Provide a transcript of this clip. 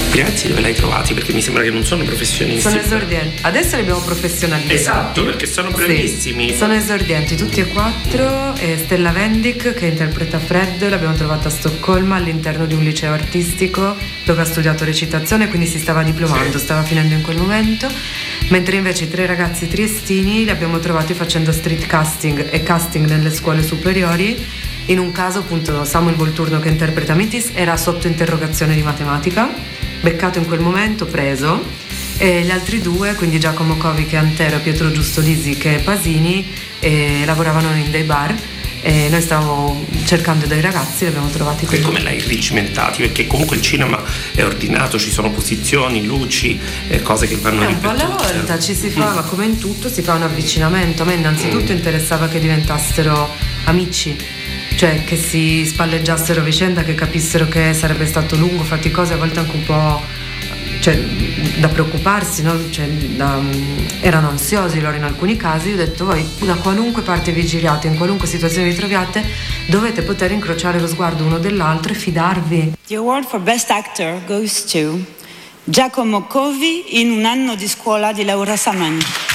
Ragazzi, dove l'hai trovati? Perché mi sembra che non sono professionisti. Sono esordienti. Adesso li abbiamo professionalizzati. Esatto, perché sono bravissimi. Sì, sono esordienti tutti e quattro. Stella Vendic, che interpreta Fred, l'abbiamo trovata a Stoccolma all'interno di un liceo artistico dove ha studiato recitazione, quindi si stava diplomando, stava finendo in quel momento. Mentre invece i 3 ragazzi triestini li abbiamo trovati facendo street casting e casting nelle scuole superiori. In un caso, appunto, Samuel Volturno, che interpreta Mitis, era sotto interrogazione di matematica, beccato in quel momento, preso, e gli altri 2, quindi Giacomo Covi che è Antero e Pietro Giustolisi che è Pasini, lavoravano in dei bar e noi stavamo cercando dei ragazzi, li abbiamo trovati qui. E come l'hai rigimentati? Perché comunque il cinema è ordinato, ci sono posizioni, luci, cose che vanno ripetute. Un po' alla volta ci si fa, ma come in tutto si fa un avvicinamento. A me innanzitutto interessava che diventassero amici, cioè che si spalleggiassero a vicenda, che capissero che sarebbe stato lungo, faticoso, a volte anche un po', cioè, da preoccuparsi, no? Cioè, erano ansiosi loro in alcuni casi. Io ho detto: voi da qualunque parte vi giriate, in qualunque situazione vi troviate, dovete poter incrociare lo sguardo uno dell'altro e fidarvi. The award for Best Actor goes to Giacomo Covi in Un anno di scuola di Laura Samani.